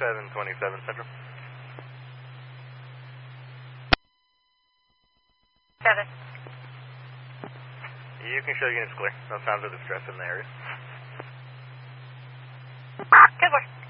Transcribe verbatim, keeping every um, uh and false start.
seven twenty-seven Central. Seven. You can show units clear. No signs of distress in the area. Good work.